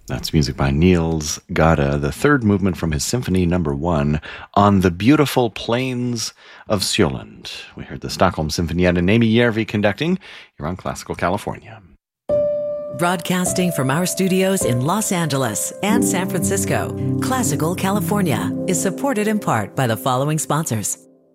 That's music by Niels Gade, the third movement from his Symphony No. 1, On the Beautiful Plains of Sjöland. We heard the Stockholm Symphonietta and Amy Järvi conducting. You're on Classical California. Broadcasting from our studios in Los Angeles and San Francisco, Classical California is supported in part by the following sponsors.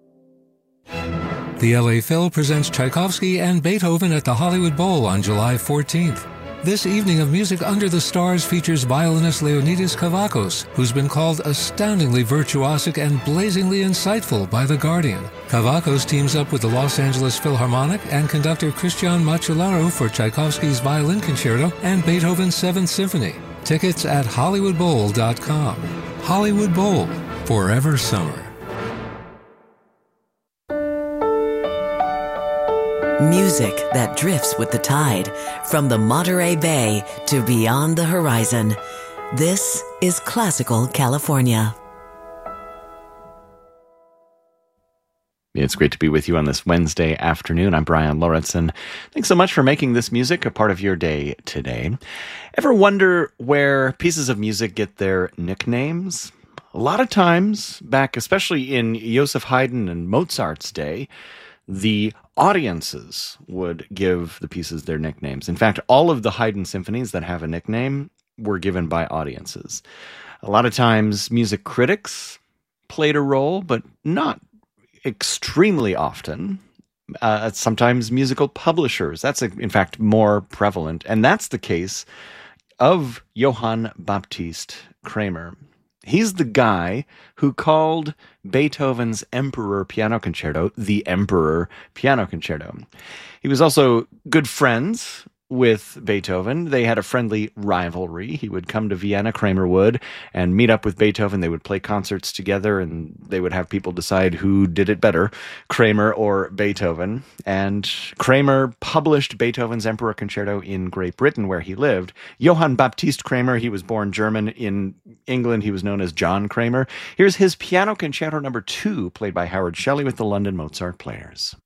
The LA Phil presents Tchaikovsky and Beethoven at the Hollywood Bowl on July 14th. This evening of Music Under the Stars features violinist Leonidas Kavakos, who's been called astoundingly virtuosic and blazingly insightful by The Guardian. Kavakos teams up with the Los Angeles Philharmonic and conductor Christian Macellaro for Tchaikovsky's Violin Concerto and Beethoven's Seventh Symphony. Tickets at HollywoodBowl.com. Hollywood Bowl, forever summer. Music that drifts with the tide, from the Monterey Bay to beyond the horizon. This is Classical California. It's great to be with you on this Wednesday afternoon. I'm Brian Lauritsen. Thanks so much for making this music a part of your day today. Ever wonder where pieces of music get their nicknames? A lot of times, back especially in Joseph Haydn and Mozart's day, the audiences would give the pieces their nicknames. In fact, all of the Haydn symphonies that have a nickname were given by audiences. A lot of times, music critics played a role, but not extremely often. Sometimes musical publishers. That's, in fact, more prevalent. And that's the case of Johann Baptist Kramer. He's the guy who called Beethoven's Emperor Piano Concerto the Emperor Piano Concerto. He was also good friends with Beethoven. They had a friendly rivalry. He would come to Vienna, Kramer would, and meet up with Beethoven. They would play concerts together, and they would have people decide who did it better, Kramer or Beethoven. And Kramer published Beethoven's Emperor Concerto in Great Britain, where he lived. Johann Baptist Kramer, he was born German. In England, he was known as John Kramer. Here's his Piano Concerto No. 2, played by Howard Shelley with the London Mozart Players.